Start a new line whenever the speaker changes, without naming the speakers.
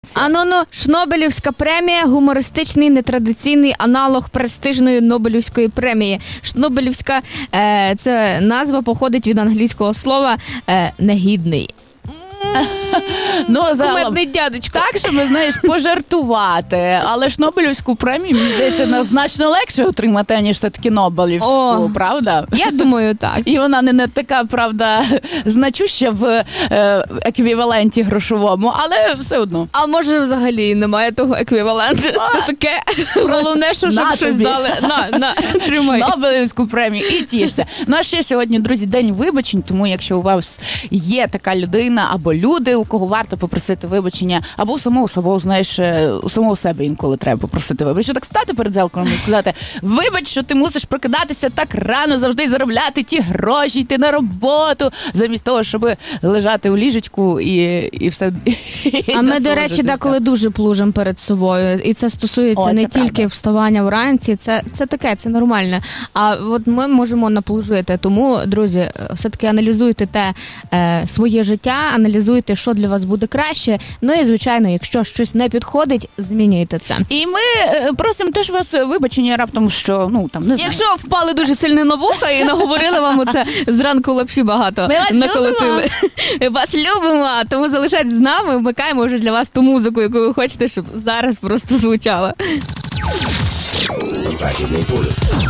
Шнобелівська премія – гумористичний нетрадиційний аналог престижної Нобелівської премії. Шнобелівська це назва походить від англійського слова негідний. Кумедний дядечко.
Так, щоб, знаєш, пожартувати. Але ж Нобелівську премію, мені здається, значно легше отримати, ніж все-таки Нобелівську, правда?
Я думаю, так.
І вона не така, правда, значуща в еквіваленті грошовому, але все одно.
А може взагалі немає того еквіваленту? Це таке. Головне, щоб щось дали. Тримай.
Нобелівську премію і тішся. Ну, а ще сьогодні, друзі, день вибачень, тому якщо у вас є така людина або люди, у кого варто попросити вибачення, або у самого себе інколи треба попросити вибачення. Так стати перед зеркалом і сказати: вибач, що ти мусиш прокидатися так рано, завжди заробляти ті гроші, йти на роботу, замість того, щоб лежати у ліжечку і все.
А ми, до речі, деколи дуже плужимо перед собою. І це стосується не тільки вставання вранці, це таке, це нормально. А от ми можемо наплужити. Тому, друзі, все-таки аналізуйте своє життя, аналізуйте, що для вас буде краще. Ну і, звичайно, якщо щось не підходить, змінюйте це.
І ми просимо теж вас вибачення раптом, що, не знаю.
Якщо впали дуже сильно на вуха і наговорили вам оце зранку лапші багато наколотили. Вас любимо, тому залишайтесь з нами, вмикаємо вже для вас ту музику, яку ви хочете, щоб зараз просто звучала.
Західний полюс.